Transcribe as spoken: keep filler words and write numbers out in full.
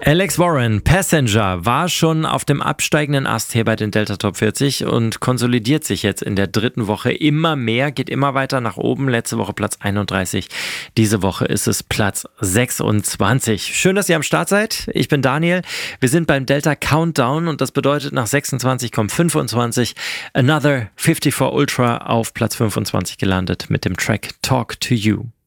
Alex Warren, Passenger, war schon auf dem absteigenden Ast hier bei den Delta Top vierzig und konsolidiert sich jetzt in der dritten Woche immer mehr, geht immer weiter nach oben. Letzte Woche Platz einunddreißig, diese Woche ist es Platz sechsundzwanzig. Schön, dass ihr am Start seid. Ich bin Daniel. Wir sind beim Delta Countdown und das bedeutet, nach sechsundzwanzig kommt fünfundzwanzig. Another fünfundfünfzig Ultra auf Platz fünfundzwanzig gelandet mit dem Track Talk to You.